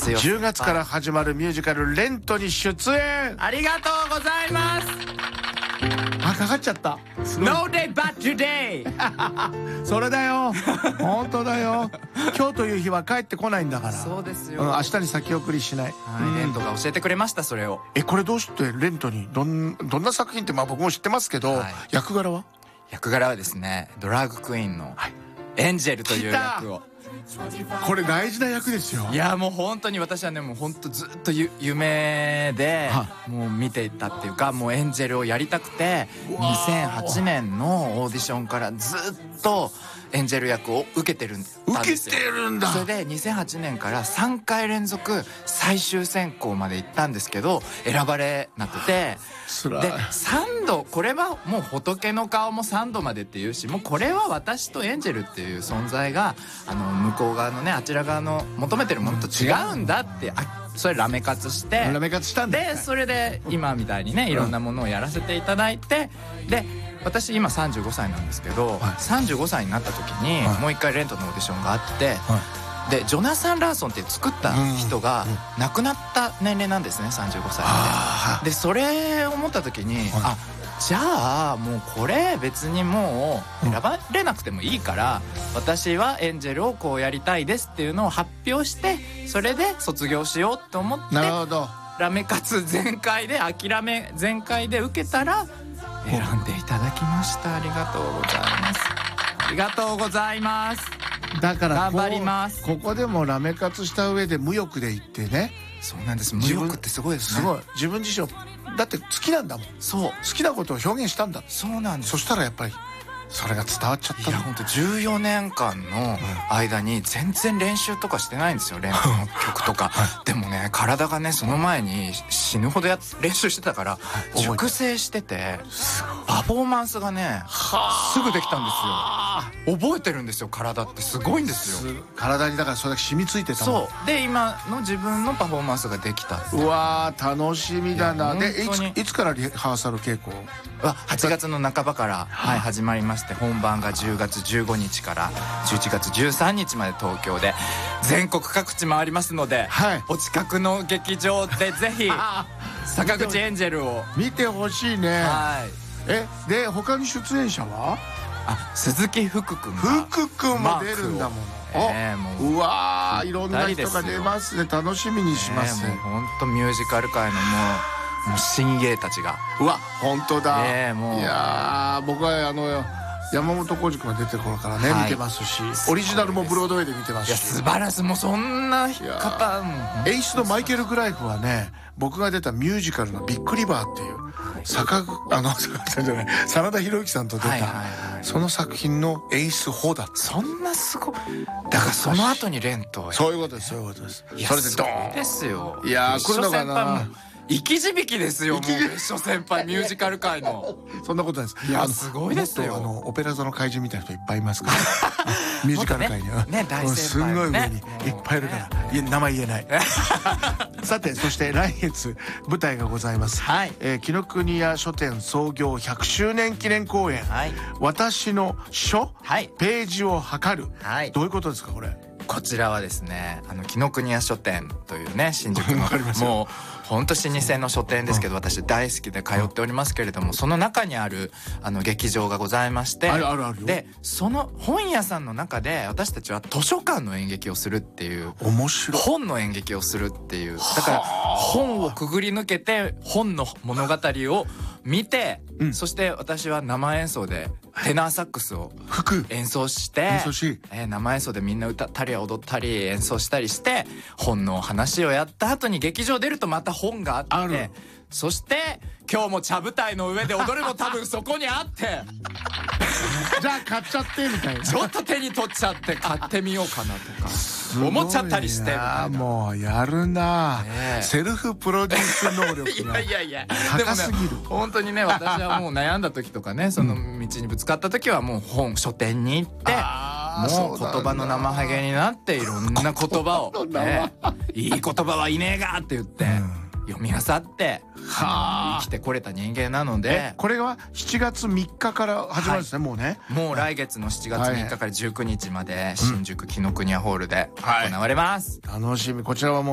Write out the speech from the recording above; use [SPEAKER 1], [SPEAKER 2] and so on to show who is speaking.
[SPEAKER 1] ますよ。
[SPEAKER 2] 10月から始まるミュージカルレントに出演。
[SPEAKER 1] ありがとうございます。
[SPEAKER 2] かかっちゃった。
[SPEAKER 1] No day but today
[SPEAKER 2] それだよ本当だよ。今日という日は帰ってこないんだから。
[SPEAKER 1] そうですよ、
[SPEAKER 2] 明日に先送りしない。
[SPEAKER 1] レントが教えてくれました、それを。
[SPEAKER 2] これどうしてレントにどんな作品って、僕も知ってますけど、役柄は
[SPEAKER 1] ですね、ドラッグクイーンのエンジェルという役を。
[SPEAKER 2] これ大事な役ですよ。
[SPEAKER 1] いやもう本当に私はね、もう本当ずっと夢でもう見ていたっていうか、もうエンジェルをやりたくて2008年のオーディションからずっとエンジェル役を受けてるんですよ。
[SPEAKER 2] 受けてるんだ。
[SPEAKER 1] それで2008年から3回連続最終選考まで行ったんですけど選ばれなくて、で3度、これはもう仏の顔も3度までっていうし、もうこれは私とエンジェルっていう存在が向こう側のね、あちら側の求めてるものと違うんだって、それラメ活して
[SPEAKER 2] ラメ活したんだ。
[SPEAKER 1] でそれで今みたいにね、いろんなものをやらせていただいて、で私今35歳なんですけど、35歳になった時にもう一回レントのオーディションがあって、でジョナサン・ラーソンって作った人が亡くなった年齢なんですね、35歳で。それを思った時に、じゃあもうこれ別にもう選ばれなくてもいいから、私はエンジェルをこうやりたいですっていうのを発表して、それで卒業しようと思って、
[SPEAKER 2] なるほど。
[SPEAKER 1] ラメ活全開で諦め全開で受けたら選んでいただきました。ありがとうございます。ありがとうございます。
[SPEAKER 2] だから
[SPEAKER 1] 頑張ります。
[SPEAKER 2] ここでもラメ活した上で無欲で言ってね。
[SPEAKER 1] そうなんです。無欲ってすごいですね。
[SPEAKER 2] すごい。自分自身をだって好きなんだもん。
[SPEAKER 1] そう、
[SPEAKER 2] 好きなことを表現したんだ。
[SPEAKER 1] そうなんです。
[SPEAKER 2] そしたらやっぱりそれが伝わっちゃった。
[SPEAKER 1] いや本当14年間の間に全然練習とかしてないんですよ、レントの曲とかでもね、体がねその前に死ぬほど練習してたから熟成してて、パフォーマンスがねすぐできたんですよ。覚えてるんですよ、体ってすごいんですよ。
[SPEAKER 2] 体にだからそれだけ染みついてたもん。
[SPEAKER 1] そうで今の自分のパフォーマンスができた。
[SPEAKER 2] うわー楽しみだな。でいつからリハーサル稽古
[SPEAKER 1] は8月の半ばから始まりまして、本番が10月15日から11月13日まで東京で全国各地回りますので、お近くの劇場でぜひ坂口エンジェルを
[SPEAKER 2] 見てほしいね。で他に出演者は
[SPEAKER 1] 鈴木福君
[SPEAKER 2] も出るんだもの。うわーいろんな人が出ますね。楽しみにします。
[SPEAKER 1] もう本当ミュージカル界のもう新鋭たちが。
[SPEAKER 2] うわ本当だ。
[SPEAKER 1] もう
[SPEAKER 2] いや僕は山本浩二君が出てる頃からね、見てますし、オリジナルもブロードウェイで見てますし。
[SPEAKER 1] 素晴らしい。もうそんな方も
[SPEAKER 2] 演出のマイケル・グライフはね、僕が出たミュージカルのビッグリバーっていう真田広之さんと出たその作品の演出法だった。
[SPEAKER 1] そんなすごい。だからその後にレントを
[SPEAKER 2] そういうことです、そういうことです。
[SPEAKER 1] それでドーンですよ。
[SPEAKER 2] いや来るのかな。
[SPEAKER 1] 生き字引ですよ、もう別所先輩、ミュージカル界の。
[SPEAKER 2] そんなことないです。
[SPEAKER 1] いやすごいですよ。
[SPEAKER 2] オペラ座の怪人みたいな人いっぱいいますからミュージカル界には
[SPEAKER 1] ね、大先輩ね、
[SPEAKER 2] すごい上にいっぱいいるから、名前言えないさて、そして来月舞台がございます。紀ノ国屋書店創業100周年記念公演、私の書、ページを測る、どういうことですかこれ。
[SPEAKER 1] こちらはですね、紀ノ国屋書店というね、新宿のもう本当老舗の書店ですけど、私大好きで通っておりますけれども、その中にある劇場がございまして、でその本屋さんの中で私たちは図書館の演劇をするっていう、
[SPEAKER 2] 面白い
[SPEAKER 1] 本の演劇をするっていう、だから本をくぐり抜けて本の物語を見て、そして私は生演奏でテナーサックスを演奏して生演奏でみんな歌ったり踊ったり演奏したりして本の話をやった後に劇場出るとまた本があって、そして今日も茶舞台の上で踊るも多分そこにあって
[SPEAKER 2] じゃあ買っちゃってみたいな、
[SPEAKER 1] ちょっと手に取っちゃって買ってみようかなとか思っちゃったりして、
[SPEAKER 2] もうやるな、セルフプロデュース能力が高すぎる。
[SPEAKER 1] 本当にね、私はもう悩んだ時とかね、その道にぶつかった時はもう書店に行ってもう言葉の生ハゲになっていろんな言葉をいい言葉はいねえがって言って読み漁って生きてこれた人間なので、
[SPEAKER 2] これは7月3日から始まるんですね、もうね。
[SPEAKER 1] もう来月の7月3日から19日まで新宿紀ノ国屋ホールで行われます。
[SPEAKER 2] 楽しみ。こちらはもう